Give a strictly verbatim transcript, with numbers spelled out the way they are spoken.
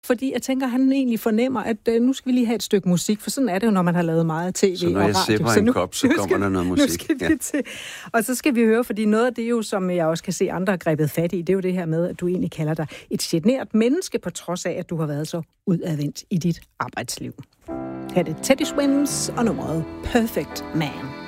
fordi jeg tænker, at han egentlig fornemmer, at øh, nu skal vi lige have et stykke musik, for sådan er det jo, når man har lavet meget tv så når og jeg radio. sipper Så en nu, kop, så kommer skal, der noget musik. Nu skal vi ja. til. Og så skal vi høre, fordi noget af det jo, som jeg også kan se andre har grebet fat i, det er jo det her med, at du egentlig kalder dig et genert menneske, på trods af, at du har været så udadvendt i dit arbejdsliv. Her er det Teddy Swims og nummeret Perfect Man.